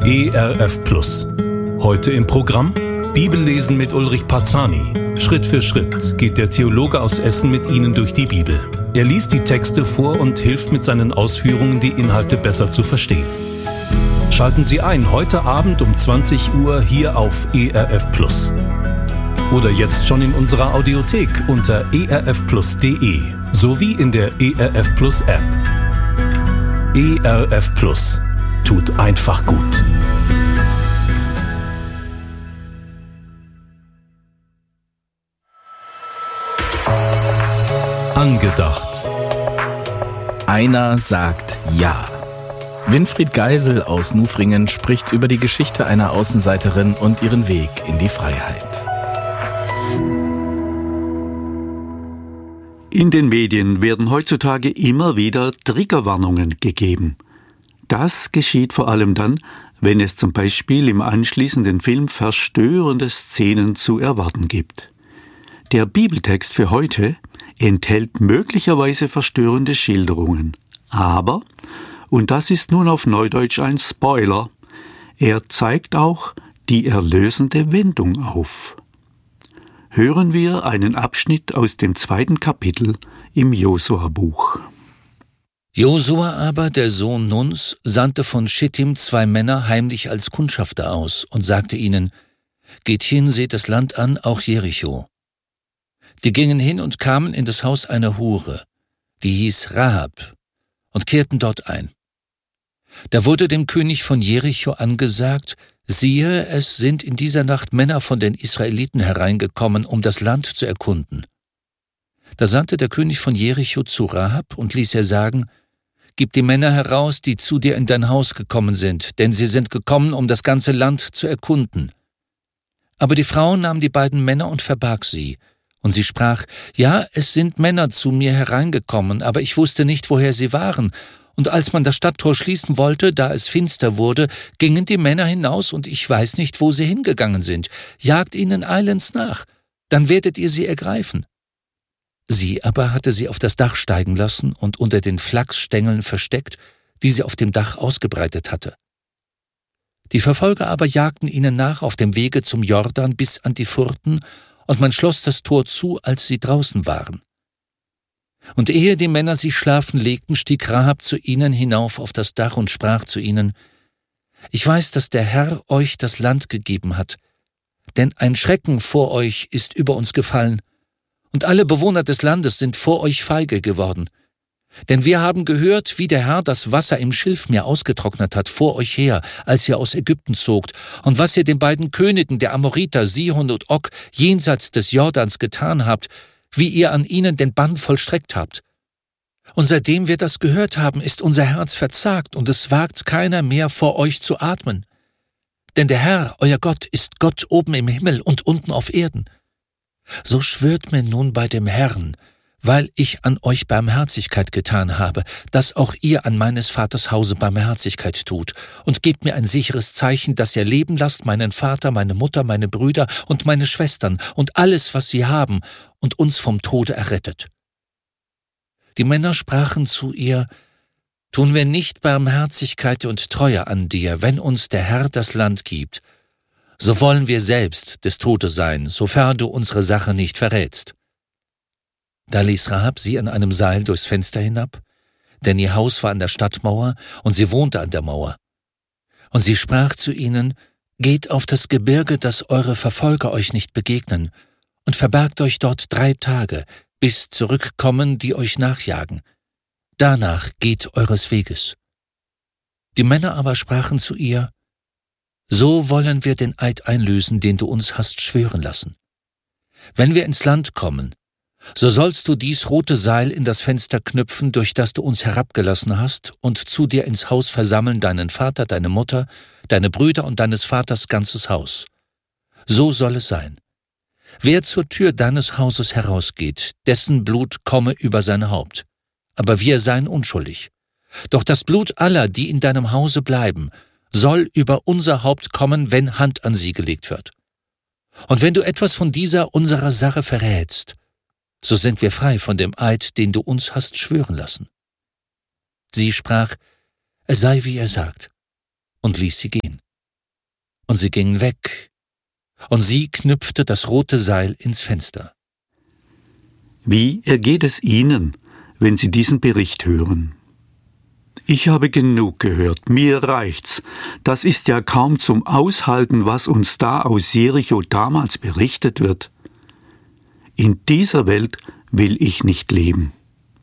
ERF Plus. Heute im Programm Bibellesen mit Ulrich Parzani. Schritt für Schritt geht der Theologe aus Essen mit Ihnen durch die Bibel. Er liest die Texte vor und hilft mit seinen Ausführungen, die Inhalte besser zu verstehen. Schalten Sie ein heute Abend um 20 Uhr hier auf ERF Plus. Oder jetzt schon in unserer Audiothek unter erfplus.de sowie in der ERF Plus App. ERF Plus tut einfach gut. Angedacht. Einer sagt Ja. Winfried Geisel aus Nufringen spricht über die Geschichte einer Außenseiterin und ihren Weg in die Freiheit. In den Medien werden heutzutage immer wieder Triggerwarnungen gegeben. Das geschieht vor allem dann, wenn es zum Beispiel im anschließenden Film verstörende Szenen zu erwarten gibt. Der Bibeltext für heute enthält möglicherweise verstörende Schilderungen, aber, und das ist nun auf Neudeutsch ein Spoiler, er zeigt auch die erlösende Wendung auf. Hören wir einen Abschnitt aus dem 2. Kapitel im Josua-Buch. Josua aber, der Sohn Nuns, sandte von Schittim 2 Männer heimlich als Kundschafter aus und sagte ihnen: Geht hin, seht das Land an, auch Jericho. Die gingen hin und kamen in das Haus einer Hure, die hieß Rahab, und kehrten dort ein. Da wurde dem König von Jericho angesagt: Siehe, es sind in dieser Nacht Männer von den Israeliten hereingekommen, um das Land zu erkunden. Da sandte der König von Jericho zu Rahab und ließ ihr sagen: Gib die Männer heraus, die zu dir in dein Haus gekommen sind, denn sie sind gekommen, um das ganze Land zu erkunden. Aber die Frau nahm die beiden Männer und verbarg sie. Und sie sprach: Ja, es sind Männer zu mir hereingekommen, aber ich wusste nicht, woher sie waren. Und als man das Stadttor schließen wollte, da es finster wurde, gingen die Männer hinaus, und ich weiß nicht, wo sie hingegangen sind. Jagt ihnen eilends nach, dann werdet ihr sie ergreifen. Sie aber hatte sie auf das Dach steigen lassen und unter den Flachsstängeln versteckt, die sie auf dem Dach ausgebreitet hatte. Die Verfolger aber jagten ihnen nach auf dem Wege zum Jordan bis an die Furten, und man schloss das Tor zu, als sie draußen waren. Und ehe die Männer sich schlafen legten, stieg Rahab zu ihnen hinauf auf das Dach und sprach zu ihnen: Ich weiß, dass der Herr euch das Land gegeben hat, denn ein Schrecken vor euch ist über uns gefallen, und alle Bewohner des Landes sind vor euch feige geworden. Denn wir haben gehört, wie der Herr das Wasser im Schilfmeer ausgetrocknet hat vor euch her, als ihr aus Ägypten zogt, und was ihr den beiden Königen der Amoriter, Sihon und Og, jenseits des Jordans getan habt, wie ihr an ihnen den Bann vollstreckt habt. Und seitdem wir das gehört haben, ist unser Herz verzagt, und es wagt keiner mehr vor euch zu atmen. Denn der Herr, euer Gott, ist Gott oben im Himmel und unten auf Erden. So schwört mir nun bei dem Herrn, weil ich an euch Barmherzigkeit getan habe, dass auch ihr an meines Vaters Hause Barmherzigkeit tut, und gebt mir ein sicheres Zeichen, dass ihr leben lasst meinen Vater, meine Mutter, meine Brüder und meine Schwestern und alles, was sie haben, und uns vom Tode errettet. Die Männer sprachen zu ihr: Tun wir nicht Barmherzigkeit und Treue an dir, wenn uns der Herr das Land gibt, so wollen wir selbst des Todes sein, sofern du unsere Sache nicht verrätst. Da ließ Rahab sie an einem Seil durchs Fenster hinab, denn ihr Haus war an der Stadtmauer und sie wohnte an der Mauer. Und sie sprach zu ihnen: Geht auf das Gebirge, dass eure Verfolger euch nicht begegnen, und verbergt euch dort 3 Tage, bis zurückkommen, die euch nachjagen. Danach geht eures Weges. Die Männer aber sprachen zu ihr: So wollen wir den Eid einlösen, den du uns hast schwören lassen. Wenn wir ins Land kommen, so sollst du dies rote Seil in das Fenster knüpfen, durch das du uns herabgelassen hast, und zu dir ins Haus versammeln deinen Vater, deine Mutter, deine Brüder und deines Vaters ganzes Haus. So soll es sein. Wer zur Tür deines Hauses herausgeht, dessen Blut komme über sein Haupt. Aber wir seien unschuldig. Doch das Blut aller, die in deinem Hause bleiben, soll über unser Haupt kommen, wenn Hand an sie gelegt wird. Und wenn du etwas von dieser unserer Sache verrätst, so sind wir frei von dem Eid, den du uns hast schwören lassen. Sie sprach: Es sei, wie er sagt, und ließ sie gehen. und sie gingen weg, und sie knüpfte das rote Seil ins Fenster. Wie ergeht es Ihnen, wenn Sie diesen Bericht hören? Ich habe genug gehört, mir reicht's. Das ist ja kaum zum Aushalten, was uns da aus Jericho damals berichtet wird. In dieser Welt will ich nicht leben.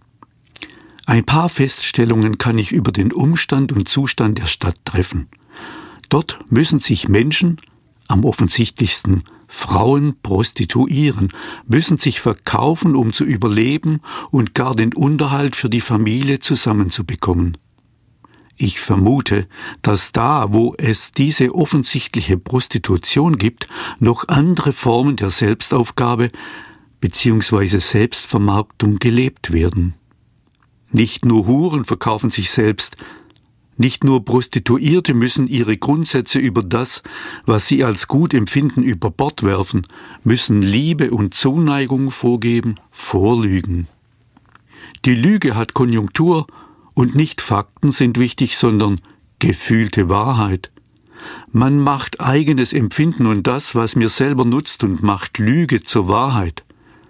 Ein paar Feststellungen kann ich über den Umstand und Zustand der Stadt treffen. Dort müssen sich Menschen, am offensichtlichsten Frauen, prostituieren, müssen sich verkaufen, um zu überleben und gar den Unterhalt für die Familie zusammenzubekommen. Ich vermute, dass da, wo es diese offensichtliche Prostitution gibt, noch andere Formen der Selbstaufgabe bzw. Selbstvermarktung gelebt werden. Nicht nur Huren verkaufen sich selbst, nicht nur Prostituierte müssen ihre Grundsätze über das, was sie als gut empfinden, über Bord werfen, müssen Liebe und Zuneigung vorgeben, vorlügen. Die Lüge hat Konjunktur und nicht Fakten sind wichtig, sondern gefühlte Wahrheit. Man macht eigenes Empfinden und das, was mir selber nutzt und macht Lüge zur Wahrheit.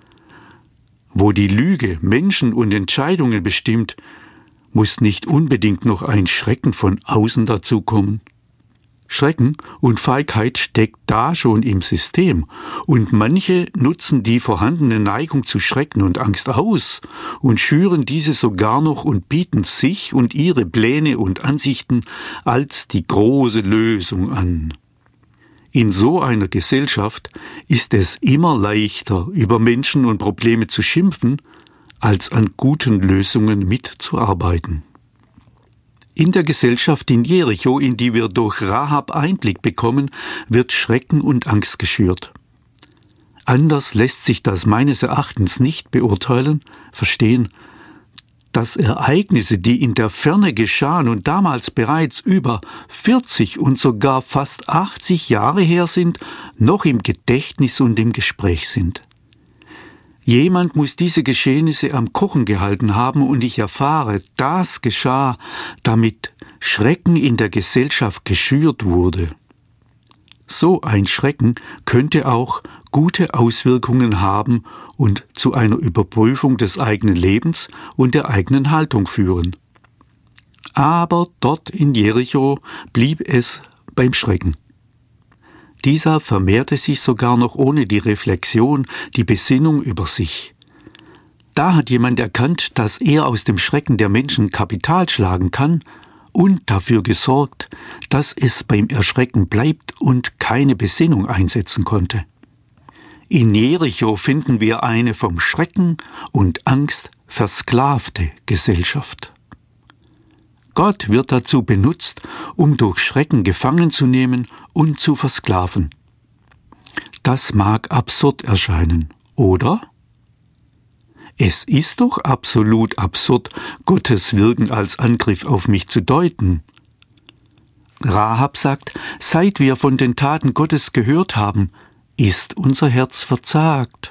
Wo die Lüge Menschen und Entscheidungen bestimmt, muss nicht unbedingt noch ein Schrecken von außen dazukommen. Schrecken und Feigheit steckt da schon im System, und manche nutzen die vorhandene Neigung zu Schrecken und Angst aus und schüren diese sogar noch und bieten sich und ihre Pläne und Ansichten als die große Lösung an. In so einer Gesellschaft ist es immer leichter, über Menschen und Probleme zu schimpfen, als an guten Lösungen mitzuarbeiten. In der Gesellschaft in Jericho, in die wir durch Rahab Einblick bekommen, wird Schrecken und Angst geschürt. Anders lässt sich das meines Erachtens nicht beurteilen, verstehen, dass Ereignisse, die in der Ferne geschahen und damals bereits über 40 und sogar fast 80 Jahre her sind, noch im Gedächtnis und im Gespräch sind. Jemand muss diese Geschehnisse am Kochen gehalten haben und ich erfahre, das geschah, damit Schrecken in der Gesellschaft geschürt wurde. So ein Schrecken könnte auch gute Auswirkungen haben und zu einer Überprüfung des eigenen Lebens und der eigenen Haltung führen. Aber dort in Jericho blieb es beim Schrecken. Dieser vermehrte sich sogar noch ohne die Reflexion, die Besinnung über sich. Da hat jemand erkannt, dass er aus dem Schrecken der Menschen Kapital schlagen kann und dafür gesorgt, dass es beim Erschrecken bleibt und keine Besinnung einsetzen konnte. In Jericho finden wir eine vom Schrecken und Angst versklavte Gesellschaft. Gott wird dazu benutzt, um durch Schrecken gefangen zu nehmen und zu versklaven. Das mag absurd erscheinen, oder? Es ist doch absolut absurd, Gottes Wirken als Angriff auf mich zu deuten. Rahab sagt, seit wir von den Taten Gottes gehört haben, ist unser Herz verzagt.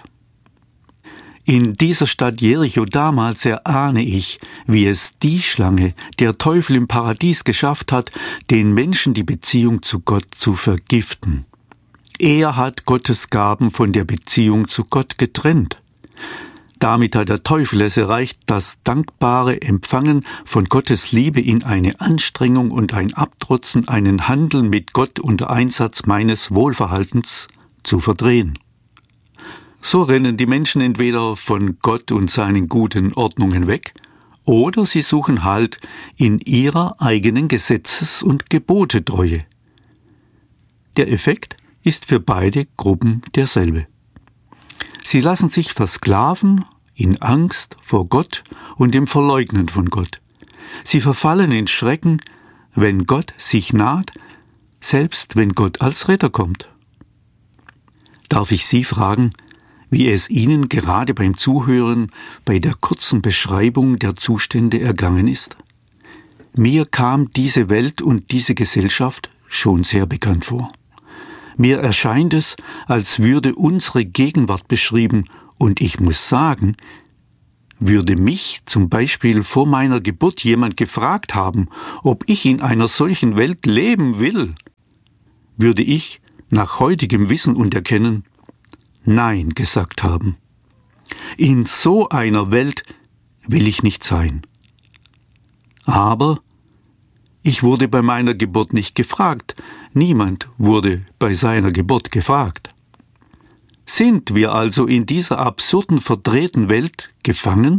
In dieser Stadt Jericho damals erahne ich, wie es die Schlange, der Teufel im Paradies geschafft hat, den Menschen die Beziehung zu Gott zu vergiften. Er hat Gottes Gaben von der Beziehung zu Gott getrennt. Damit hat der Teufel es erreicht, das dankbare Empfangen von Gottes Liebe in eine Anstrengung und ein Abtrotzen, einen Handel mit Gott unter Einsatz meines Wohlverhaltens zu verdrehen. So rennen die Menschen entweder von Gott und seinen guten Ordnungen weg, oder sie suchen Halt in ihrer eigenen Gesetzes- und Gebotetreue. Der Effekt ist für beide Gruppen derselbe. Sie lassen sich versklaven in Angst vor Gott und dem Verleugnen von Gott. Sie verfallen in Schrecken, wenn Gott sich naht, selbst wenn Gott als Retter kommt. Darf ich Sie fragen, wie es Ihnen gerade beim Zuhören bei der kurzen Beschreibung der Zustände ergangen ist? Mir kam diese Welt und diese Gesellschaft schon sehr bekannt vor. Mir erscheint es, als würde unsere Gegenwart beschrieben, und ich muss sagen, würde mich zum Beispiel vor meiner Geburt jemand gefragt haben, ob ich in einer solchen Welt leben will, würde ich nach heutigem Wissen und Erkennen Nein gesagt haben. In so einer Welt will ich nicht sein. Aber ich wurde bei meiner Geburt nicht gefragt. Niemand wurde bei seiner Geburt gefragt. Sind wir also in dieser absurden, verdrehten Welt gefangen?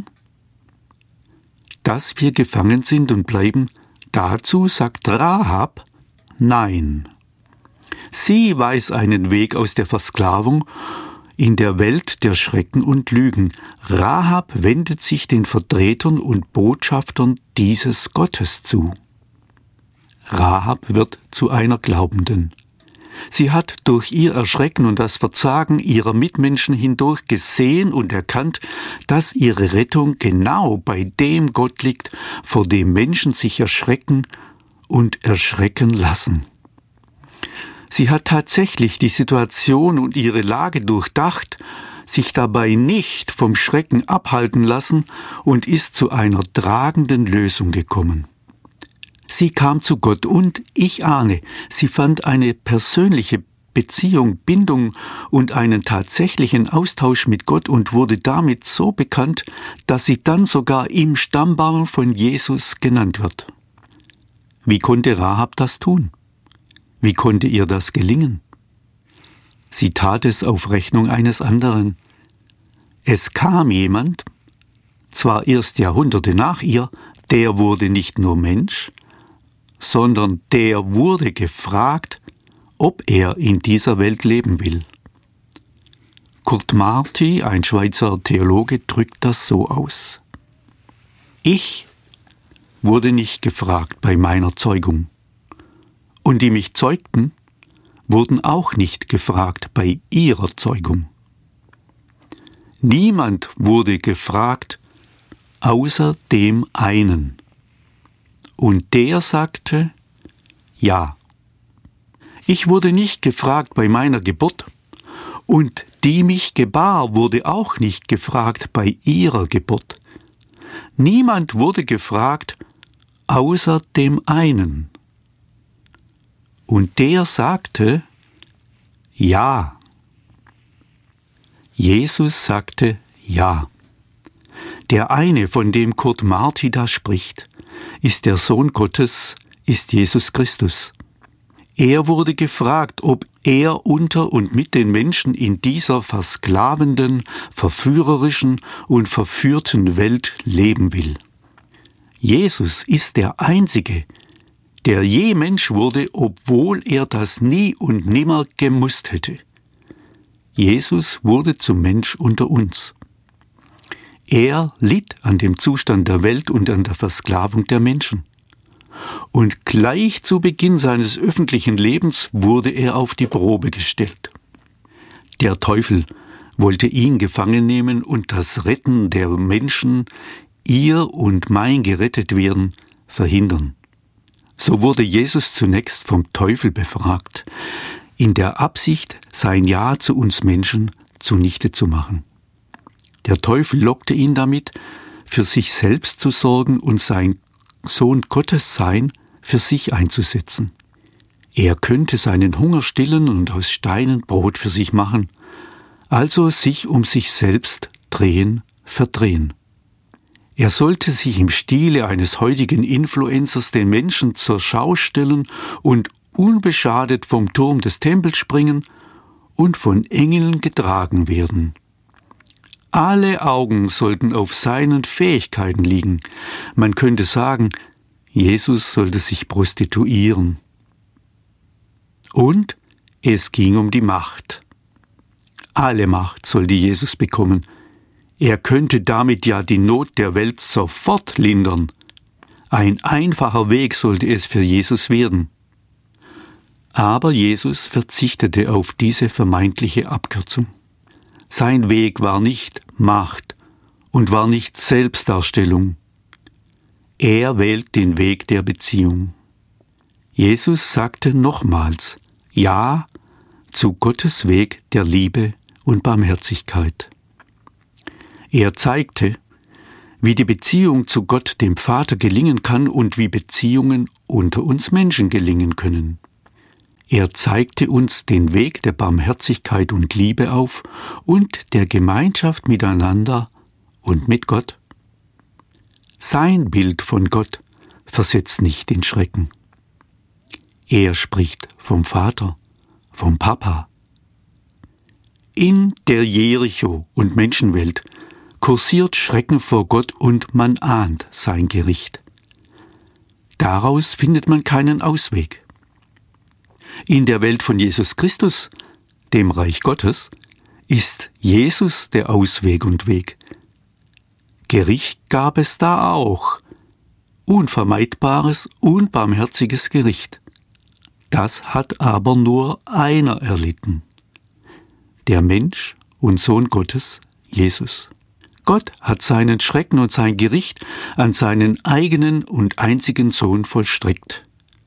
Dass wir gefangen sind und bleiben, dazu sagt Rahab Nein. Sie weiß einen Weg aus der Versklavung in der Welt der Schrecken und Lügen. Rahab wendet sich den Vertretern und Botschaftern dieses Gottes zu. Rahab wird zu einer Glaubenden. Sie hat durch ihr Erschrecken und das Verzagen ihrer Mitmenschen hindurch gesehen und erkannt, dass ihre Rettung genau bei dem Gott liegt, vor dem Menschen sich erschrecken und erschrecken lassen. Sie hat tatsächlich die Situation und ihre Lage durchdacht, sich dabei nicht vom Schrecken abhalten lassen und ist zu einer tragenden Lösung gekommen. Sie kam zu Gott und, ich ahne, sie fand eine persönliche Beziehung, Bindung und einen tatsächlichen Austausch mit Gott und wurde damit so bekannt, dass sie dann sogar im Stammbaum von Jesus genannt wird. Wie konnte Rahab das tun? Wie konnte ihr das gelingen? Sie tat es auf Rechnung eines anderen. Es kam jemand, zwar erst Jahrhunderte nach ihr, der wurde nicht nur Mensch, sondern der wurde gefragt, ob er in dieser Welt leben will. Kurt Marti, ein Schweizer Theologe, drückt das so aus. Ich wurde nicht gefragt bei meiner Zeugung. Und die mich zeugten, wurden auch nicht gefragt bei ihrer Zeugung. Niemand wurde gefragt, außer dem einen. Und der sagte, ja. Ich wurde nicht gefragt bei meiner Geburt, und die mich gebar, wurde auch nicht gefragt bei ihrer Geburt. Niemand wurde gefragt, außer dem einen. Und der sagte, ja. Jesus sagte, ja. Der eine, von dem Kurt Marti da spricht, ist der Sohn Gottes, ist Jesus Christus. Er wurde gefragt, ob er unter und mit den Menschen in dieser versklavenden, verführerischen und verführten Welt leben will. Jesus ist der Einzige, der je Mensch wurde, obwohl er das nie und nimmer gemusst hätte. Jesus wurde zum Mensch unter uns. Er litt an dem Zustand der Welt und an der Versklavung der Menschen. Und gleich zu Beginn seines öffentlichen Lebens wurde er auf die Probe gestellt. Der Teufel wollte ihn gefangen nehmen und das Retten der Menschen, ihr und mein gerettet werden, verhindern. So wurde Jesus zunächst vom Teufel befragt, in der Absicht, sein Ja zu uns Menschen zunichte zu machen. Der Teufel lockte ihn damit, für sich selbst zu sorgen und sein Sohn Gottes sein für sich einzusetzen. Er könnte seinen Hunger stillen und aus Steinen Brot für sich machen, also sich um sich selbst verdrehen. Er sollte sich im Stile eines heutigen Influencers den Menschen zur Schau stellen und unbeschadet vom Turm des Tempels springen und von Engeln getragen werden. Alle Augen sollten auf seinen Fähigkeiten liegen. Man könnte sagen, Jesus sollte sich prostituieren. Und es ging um die Macht. Alle Macht sollte Jesus bekommen. Er könnte damit ja die Not der Welt sofort lindern. Ein einfacher Weg sollte es für Jesus werden. Aber Jesus verzichtete auf diese vermeintliche Abkürzung. Sein Weg war nicht Macht und war nicht Selbstdarstellung. Er wählt den Weg der Beziehung. Jesus sagte nochmals Ja zu Gottes Weg der Liebe und Barmherzigkeit. Er zeigte, wie die Beziehung zu Gott, dem Vater, gelingen kann und wie Beziehungen unter uns Menschen gelingen können. Er zeigte uns den Weg der Barmherzigkeit und Liebe auf und der Gemeinschaft miteinander und mit Gott. Sein Bild von Gott versetzt nicht in Schrecken. Er spricht vom Vater, vom Papa. In der Jericho- und Menschenwelt kursiert Schrecken vor Gott und man ahnt sein Gericht. Daraus findet man keinen Ausweg. In der Welt von Jesus Christus, dem Reich Gottes, ist Jesus der Ausweg und Weg. Gericht gab es da auch, unvermeidbares, unbarmherziges Gericht. Das hat aber nur einer erlitten, der Mensch und Sohn Gottes, Jesus. Gott hat seinen Schrecken und sein Gericht an seinen eigenen und einzigen Sohn vollstreckt.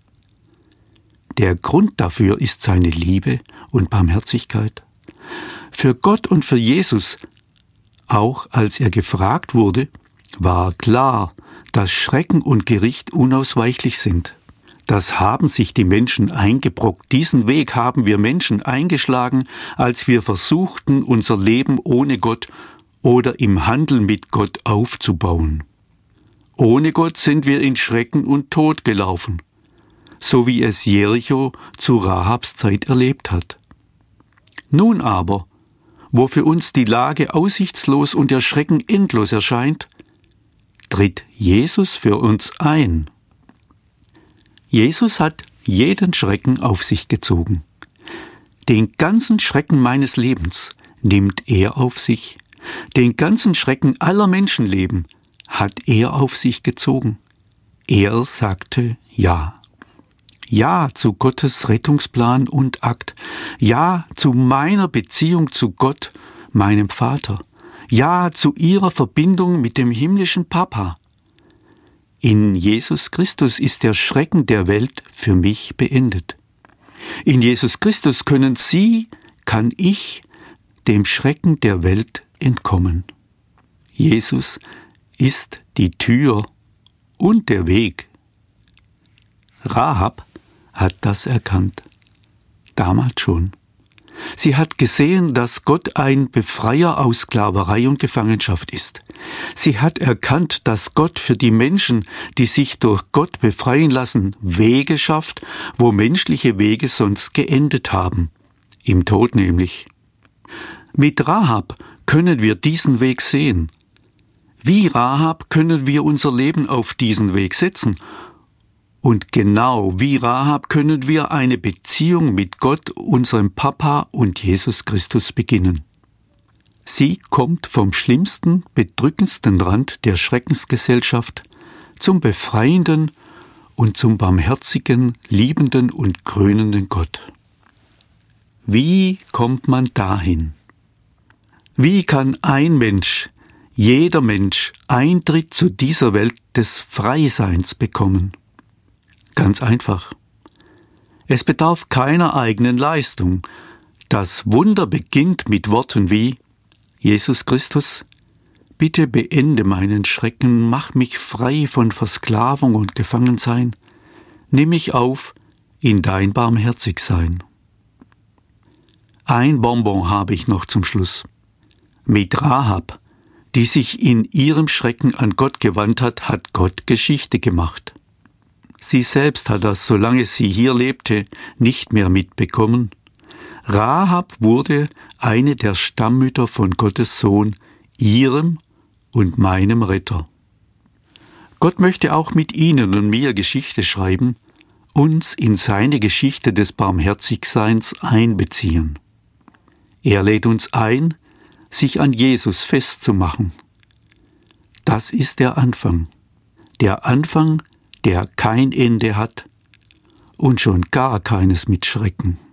Der Grund dafür ist seine Liebe und Barmherzigkeit. Für Gott und für Jesus, auch als er gefragt wurde, war klar, dass Schrecken und Gericht unausweichlich sind. Das haben sich die Menschen eingebrockt. Diesen Weg haben wir Menschen eingeschlagen, als wir versuchten, unser Leben ohne Gott oder im Handel mit Gott aufzubauen. Ohne Gott sind wir in Schrecken und Tod gelaufen, so wie es Jericho zu Rahabs Zeit erlebt hat. Nun aber, wo für uns die Lage aussichtslos und der Schrecken endlos erscheint, tritt Jesus für uns ein. Jesus hat jeden Schrecken auf sich gezogen. Den ganzen Schrecken meines Lebens nimmt er auf sich. Den ganzen Schrecken aller Menschenleben hat er auf sich gezogen. Er sagte Ja. Ja zu Gottes Rettungsplan und Akt. Ja zu meiner Beziehung zu Gott, meinem Vater. Ja zu ihrer Verbindung mit dem himmlischen Papa. In Jesus Christus ist der Schrecken der Welt für mich beendet. In Jesus Christus kann ich dem Schrecken der Welt entkommen. Jesus ist die Tür und der Weg. Rahab hat das erkannt, damals schon. Sie hat gesehen, dass Gott ein Befreier aus Sklaverei und Gefangenschaft ist. Sie hat erkannt, dass Gott für die Menschen, die sich durch Gott befreien lassen, Wege schafft, wo menschliche Wege sonst geendet haben, im Tod nämlich. Mit Rahab können wir diesen Weg sehen. Wie Rahab können wir unser Leben auf diesen Weg setzen. Und genau wie Rahab können wir eine Beziehung mit Gott, unserem Papa und Jesus Christus beginnen. Sie kommt vom schlimmsten, bedrückendsten Rand der Schreckensgesellschaft zum befreienden und zum barmherzigen, liebenden und krönenden Gott. Wie kommt man dahin? Wie kann ein Mensch, jeder Mensch, Eintritt zu dieser Welt des Freiseins bekommen? Ganz einfach. Es bedarf keiner eigenen Leistung. Das Wunder beginnt mit Worten wie: Jesus Christus, bitte beende meinen Schrecken, mach mich frei von Versklavung und Gefangensein, nimm mich auf in dein Barmherzigsein. Ein Bonbon habe ich noch zum Schluss. Mit Rahab, die sich in ihrem Schrecken an Gott gewandt hat, hat Gott Geschichte gemacht. Sie selbst hat das, solange sie hier lebte, nicht mehr mitbekommen. Rahab wurde eine der Stammmütter von Gottes Sohn, ihrem und meinem Retter. Gott möchte auch mit Ihnen und mir Geschichte schreiben, uns in seine Geschichte des Barmherzigseins einbeziehen. Er lädt uns ein, sich an Jesus festzumachen. Das ist der Anfang, der kein Ende hat und schon gar keines mit Schrecken.